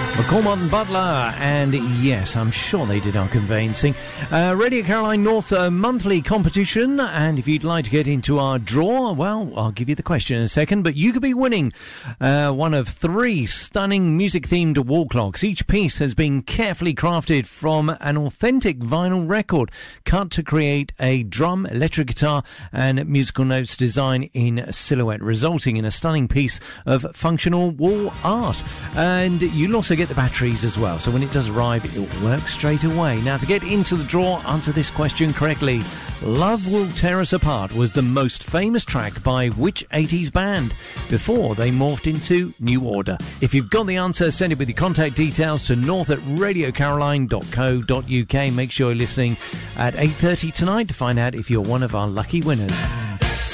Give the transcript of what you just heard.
McCormack and Butler, and yes, I'm sure they did our conveyancing. Radio Caroline North monthly competition, and if you'd like to get into our draw, well, I'll give you the question in a second, but you could be winning one of 3 stunning music-themed wall clocks. Each piece has been carefully crafted from an authentic vinyl record, cut to create a drum, electric guitar, and musical notes design in silhouette, resulting in a stunning piece of functional wall art. And you'll also get the batteries as well, so when it does arrive, it'll work straight away. Now, to get into the draw, answer this question correctly. Love Will Tear Us Apart was the most famous track by which 80s band before they morphed into New Order? If you've got the answer, send it with your contact details to north@radiocaroline.co.uk. Make sure you're listening at 8:30 tonight to find out if you're one of our lucky winners.